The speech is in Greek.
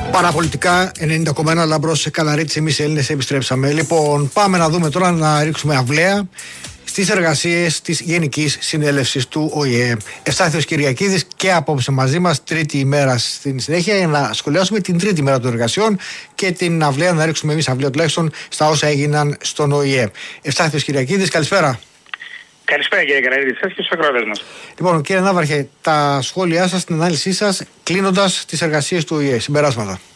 Παραπολιτικά 90,1 Λαμπρός Καλαρίτης, εμείς οι Έλληνες επιστρέψαμε. Λοιπόν, πάμε να δούμε τώρα, να ρίξουμε αυλαία στις εργασίες της Γενικής Συνέλευσης του ΟΗΕ. Ευστάθιος Κυριακίδης και απόψε μαζί μας, τρίτη ημέρα στην συνέχεια, για να σχολιάσουμε την τρίτη μέρα των εργασιών και την αυλαία, να ρίξουμε εμείς αυλαία τουλάχιστον στα όσα έγιναν στον ΟΗΕ. Ευστάθιος Κυριακίδης, καλησπέρα. Καλησπέρα κύριε Καλαρίδη, σας και στους ακροατές μας. Λοιπόν, κύριε Ναύαρχε, τα σχόλιά σας, την ανάλυση σας, κλείνοντας τις εργασίες του ΟΗΕ, συμπεράσματα.